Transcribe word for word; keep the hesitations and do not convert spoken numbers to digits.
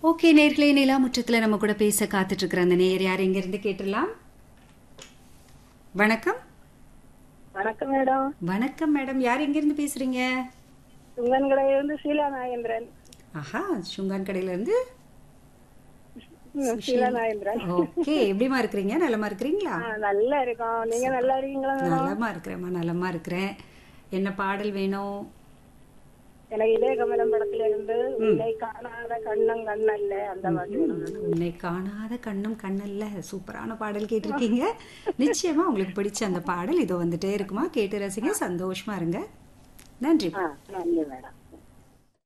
Okay நேர்களே, நிலா முற்றத்துல நம்ம கூட பேச காத்துட்டு இருக்கிற அந்த நேயர் யார், எங்க இருந்து கேட்டுடலாம். வணக்கம். வணக்கம் மேடம். வணக்கம் மேடம், யார் எங்க இருந்து பேசுறீங்க? சுங்கன் கடையில இருந்து ஷீலா நாகேந்திரன். ஆஹா, சுங்கான் கடையில இருந்து ம், ஷீலா நாகேந்திரன். ஓகே, எப்படிமா இருக்கிறீங்க? நலமா இருக்கிறீங்களா? ஆ, நல்லா இருக்கோம். நீங்க நல்லா இருக்கீங்களா மேடம்? நலமா இருக்கிறேம்மா, நலமா இருக்கிறேன். என்ன பாடல் வேணும்? எனக்கு இதே கமலம் படத்துல இருந்து உன்னை காணாத கண்ணம் கண்ணல்ல அந்த பாட்டு வேணும் மேடம். உன்னை காணாத கண்ணும் கண்ணல்ல. சூப்பரான பாடல் கேட்டிருக்கீங்க. நிச்சயமா உங்களுக்கு பிடிச்ச அந்த பாடல் இதோ வந்துட்டே இருக்குமா, கேட்டு ரசிங்க, சந்தோஷமா இருங்க. நன்றி. ஆ, நன்றி மேடம்.